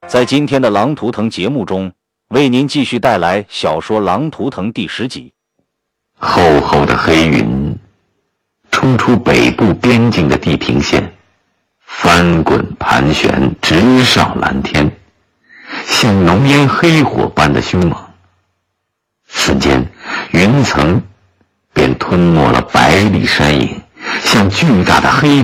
在今天的《狼图腾》节目中，为您继续带来小说《狼图腾》第10集。 厚厚的黑云冲出北部边境的地平线，翻滚盘旋，直上蓝天，像浓烟黑火般的凶猛。瞬间，云层便吞没了百里山影，像巨大的黑